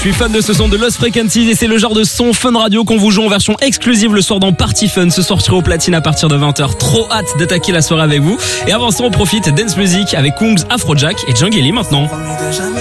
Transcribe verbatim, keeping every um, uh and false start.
suis fan de ce son de Lost Frequencies et c'est le genre de son Fun Radio qu'on vous joue en version exclusive le soir dans Party Fun. Ce soir sur au platine à partir de vingt heures. Trop hâte d'attaquer la soirée avec vous. Et avant ça, on profite dance music avec Kungs, Afrojack et Jungeli maintenant.